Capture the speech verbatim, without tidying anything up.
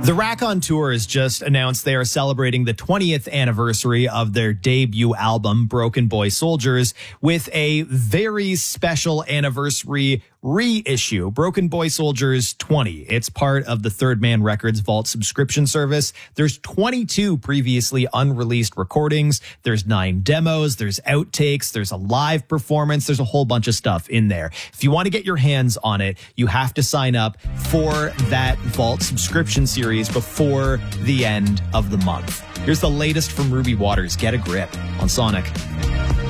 The Rack-On Tour has just announced they are celebrating the twentieth anniversary of their debut album, Broken Boy Soldiers, with a very special anniversary reissue, Broken Boy Soldiers twenty. It's part of the Third Man Records Vault subscription service. There's twenty-two previously unreleased recordings. There's nine demos. There's outtakes. There's a live performance. There's a whole bunch of stuff in there. If you want to get your hands on it, you have to sign up for that Vault subscription series before the end of the month. Here's the latest from Ruby Waters. Get a grip on Sonic.